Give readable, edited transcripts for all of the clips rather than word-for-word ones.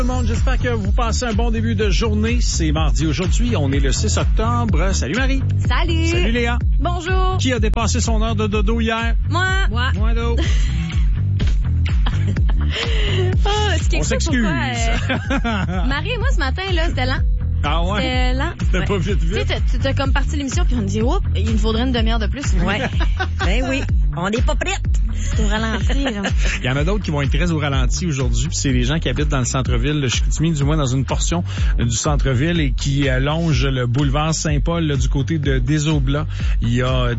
Tout le monde, j'espère que vous passez un bon début de journée. C'est mardi aujourd'hui, on est le 6 octobre. Salut Marie. Salut. Salut Léa. Bonjour. Qui a dépassé son heure de dodo hier? Moi. Moi d'eau. On s'excuse. Marie et moi, ce matin, là, c'était lent. Ah ouais? C'était lent. C'était pas vite. Tu sais, t'as comme parti l'émission, puis on me dit, oups, il nous faudrait une demi-heure de plus. Ouais. Ben oui. On n'est pas prêts. C'est au ralenti, là. Il y en a d'autres qui vont être très au ralenti aujourd'hui, puis c'est les gens qui habitent dans le centre-ville de Chicoutimi, du moins dans une portion du centre-ville et qui longe le boulevard Saint-Paul là, du côté de Désobla. Il y a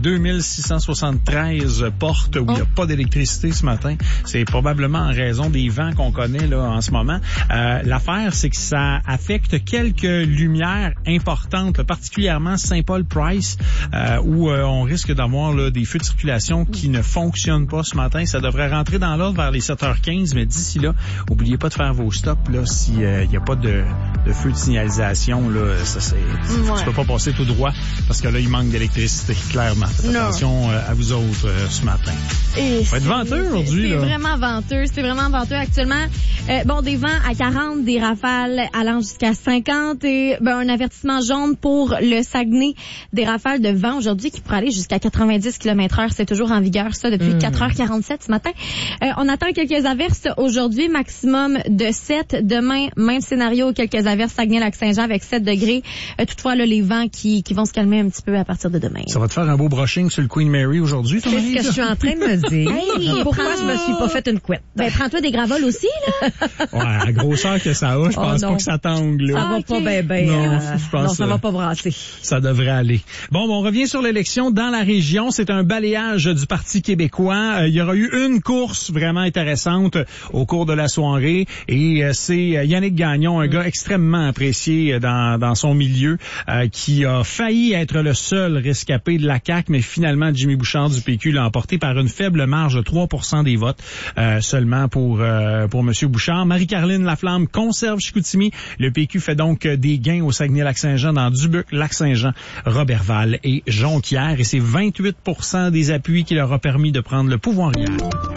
2673 portes où il n'y a pas d'électricité ce matin. C'est probablement en raison des vents qu'on connaît là en ce moment. L'affaire, c'est que ça affecte quelques lumières importantes, là, particulièrement Saint-Paul-Price, où on risque d'avoir là, des feux de circulation qui ne fonctionnent pas ce matin. Ça devrait rentrer dans l'ordre vers les 7h15, mais d'ici là, oubliez pas de faire vos stops là s'il y a pas de feu de signalisation là, tu peux pas passer tout droit parce que là il manque d'électricité clairement. Faites attention à vous autres ce matin. Et ça va être venteux aujourd'hui là. C'est vraiment venteux actuellement. Des vents à 40, des rafales allant jusqu'à 50 et un avertissement jaune pour le Saguenay, des rafales de vent aujourd'hui qui pourraient aller jusqu'à 90 km/h. C'est toujours en vigueur ça depuis 4h47 ce matin. On attend quelques averses aujourd'hui, maximum de 7. Demain, même scénario, quelques averses Saguenay-Lac-Saint-Jean avec 7 degrés. Toutefois, là, les vents qui vont se calmer un petit peu à partir de demain. Ça va te faire un beau brushing sur le Queen Mary aujourd'hui, c'est ce que je suis en train de me dire. Hey, pourquoi je me suis pas fait une couette? Prends-toi des gravoles aussi, là. Ouais, à la grosseur que ça a, je pense pas que ça tangue, là. Ça va pas bien. Non, je pense non, ça va pas brasser. Ça devrait aller. Bon, on revient sur l'élection dans la région. C'est un balayage du Parti québécois. Il y aura eu une course vraiment intéressante au cours de la soirée et c'est Yannick Gagnon, un gars extrêmement apprécié dans son milieu, qui a failli être le seul rescapé de la CAQ, mais finalement Jimmy Bouchard du PQ l'a emporté par une faible marge de 3% des votes seulement pour Monsieur Bouchard. Marie-Caroline Laflamme conserve Chicoutimi. Le PQ fait donc des gains au Saguenay-Lac-Saint-Jean, dans Dubuque, Lac-Saint-Jean, Roberval et Jonquière, et c'est 28% des appuis qui leur a permis de prendre le pouvoir hier.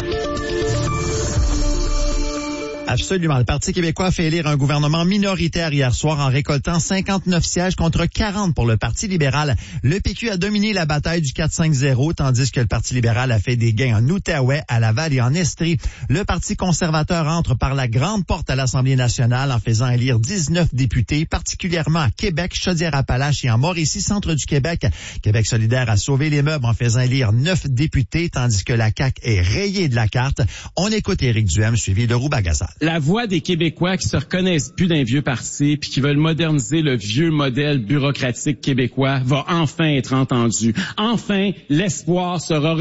Absolument. Le Parti québécois a fait élire un gouvernement minoritaire hier soir en récoltant 59 sièges contre 40 pour le Parti libéral. Le PQ a dominé la bataille du 4-5-0, tandis que le Parti libéral a fait des gains en Outaouais, à Laval et en Estrie. Le Parti conservateur entre par la grande porte à l'Assemblée nationale en faisant élire 19 députés, particulièrement à Québec, Chaudière-Appalaches et en Mauricie, centre du Québec. Québec solidaire a sauvé les meubles en faisant élire 9 députés, tandis que la CAQ est rayée de la carte. On écoute Éric Duhem, suivi de Roux Bagassal. La voix des Québécois qui se reconnaissent plus d'un vieux parti puis qui veulent moderniser le vieux modèle bureaucratique québécois va enfin être entendue. Enfin, l'espoir sera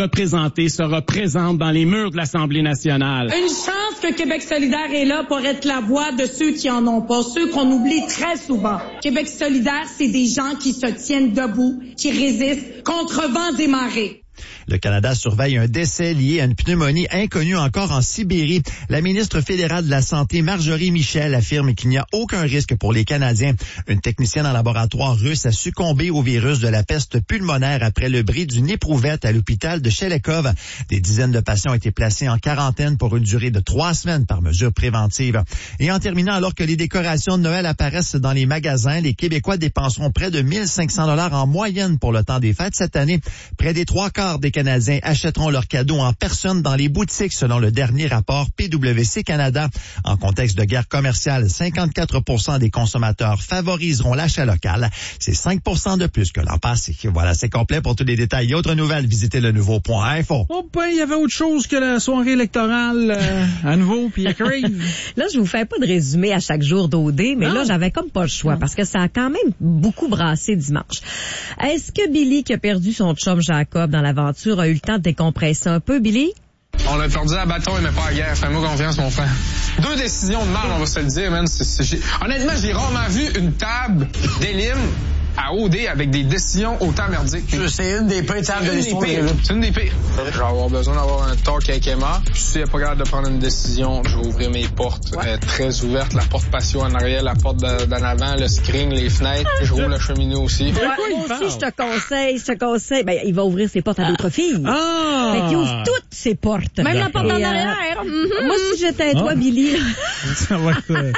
présente dans les murs de l'Assemblée nationale. Une chance que Québec solidaire est là pour être la voix de ceux qui en ont pas, ceux qu'on oublie très souvent. Québec solidaire, c'est des gens qui se tiennent debout, qui résistent contre vents et marées. Le Canada surveille un décès lié à une pneumonie inconnue encore en Sibérie. La ministre fédérale de la Santé, Marjorie Michel, affirme qu'il n'y a aucun risque pour les Canadiens. Une technicienne en laboratoire russe a succombé au virus de la peste pulmonaire après le bris d'une éprouvette à l'hôpital de Shelekov. Des dizaines de patients ont été placés en quarantaine pour une durée de 3 semaines par mesure préventive. Et en terminant, alors que les décorations de Noël apparaissent dans les magasins, les Québécois dépenseront près de 1 500 $ en moyenne pour le temps des fêtes cette année. Près des 3/4 des Canadiens achèteront leurs cadeaux en personne dans les boutiques, selon le dernier rapport PwC Canada. En contexte de guerre commerciale, 54% des consommateurs favoriseront l'achat local. C'est 5% de plus que l'an passé. Voilà, c'est complet. Pour tous les détails et autres nouvelles, visitez le nouveau.info. Oh ben, il y avait autre chose que la soirée électorale à nouveau, puis à Crave. Là, je vous fais pas de résumé à chaque jour d'OD, mais là, j'avais comme pas le choix, parce que ça a quand même beaucoup brassé dimanche. Est-ce que Billy, qui a perdu son chum Jacob dans l'aventure, a eu le temps de décompresser un peu, Billy? On a perdu la bataille, mais pas la guerre. Fais-moi confiance, mon frère. 2 décisions de mal, on va se le dire, man. Honnêtement, j'ai rarement vu une table d'élim à OD avec des décisions autant merdiques. C'est une des pires tables de l'histoire. C'est une des pires. Je vais avoir besoin d'avoir un talk avec Emma. Puis si elle n'est pas capable de prendre une décision, je vais ouvrir mes portes très ouvertes. La porte patio en arrière, la porte d'en avant, le screen, les fenêtres. Je roule la cheminée aussi. Moi aussi, je te conseille. Ben, il va ouvrir ses portes à d'autres filles. Fait qu'il ouvre toutes ses portes. Même la porte en arrière. Moi, si j'étais toi, Billy, ça va être...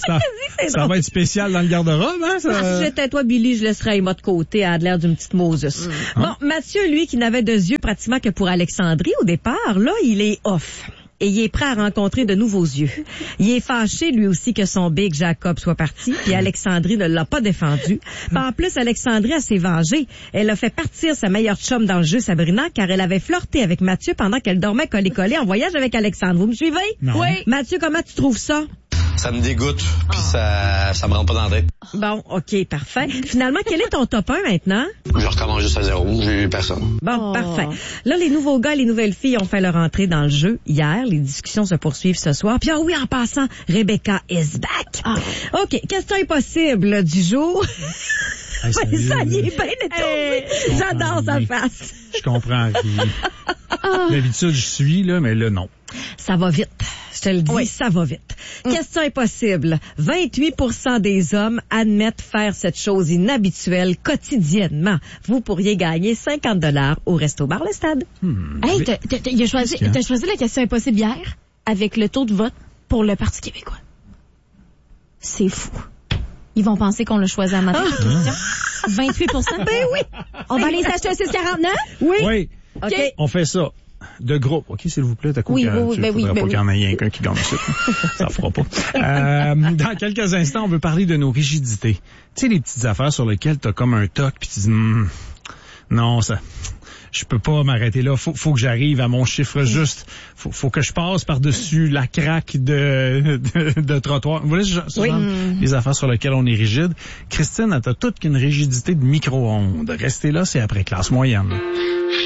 Ça va être spécial dans le garde-robe, hein? Ça... Si j'étais toi, Billy, je laisserais Emma de côté. Elle a l'air d'une petite Moses. Bon, Mathieu, lui, qui n'avait de yeux pratiquement que pour Alexandrie au départ, là, il est off. Et il est prêt à rencontrer de nouveaux yeux. Il est fâché, lui aussi, que son Big Jacob soit parti, puis Alexandrie ne l'a pas défendu. Puis en plus, Alexandrie, elle s'est vengée. Elle a fait partir sa meilleure chum dans le jeu, Sabrina, car elle avait flirté avec Mathieu pendant qu'elle dormait collée en voyage avec Alexandre. Vous me suivez? Non. Oui. Mathieu, comment tu trouves ça? Ça me dégoûte, puis ça me rentre pas dans la tête. Bon, OK, parfait. Finalement, quel est ton top 1 maintenant? Je recommence juste à zéro, j'ai eu personne. Bon, parfait. Là, les nouveaux gars et les nouvelles filles ont fait leur entrée dans le jeu hier. Les discussions se poursuivent ce soir. Puis, oui, en passant, Rebecca is back. OK, question impossible du jour. Hey, ça y est, bien étourdi. J'adore sa face. Je comprends rien. D'habitude, je suis, là, mais là, non. Ça va vite. Je te le dis, ça va vite. Question impossible. 28% des hommes admettent faire cette chose inhabituelle quotidiennement. Vous pourriez gagner 50$ au Resto-Bar Le Stade. Hey, t'as choisi la question impossible hier avec le taux de vote pour le Parti québécois. C'est fou. Ils vont penser qu'on l'a choisi à matin. 28%? Ben oui. On va aller s'acheter un 6,49? Oui. OK. On fait ça. De groupe. OK, s'il vous plaît. Oui, faudrait pas qu'il y en ait un qui gagne ça. Ça fera pas. Dans quelques instants, on veut parler de nos rigidités. Tu sais, les petites affaires sur lesquelles t'as comme un toc puis tu dis, non, ça... Je peux pas m'arrêter là. Faut que j'arrive à mon chiffre juste. Faut que je passe par-dessus la craque de trottoir. Vous voyez, les affaires sur lesquelles on est rigide. Christine, elle a toute qu'une rigidité de micro-ondes. Restez là, c'est après classe moyenne.